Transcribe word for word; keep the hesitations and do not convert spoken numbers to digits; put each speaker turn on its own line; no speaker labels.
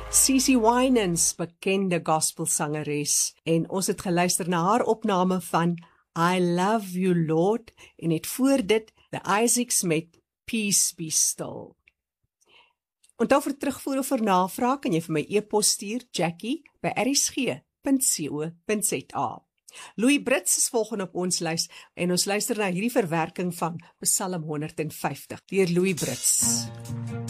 Cici Winans, bekende gospelsangeres, en ons het geluister na haar opname van I Love You Lord, en het voor dit The Isaacs met Peace Be Still. Onthou vir terugvoer of vir navraag, kan jy vir my e-pos stuur, Jackie, by r s g punt co punt z a. Louis Brits is volgende op ons lys, en ons luister na hierdie verwerking van Psalm honderd en vyftig, deur Louis Brits.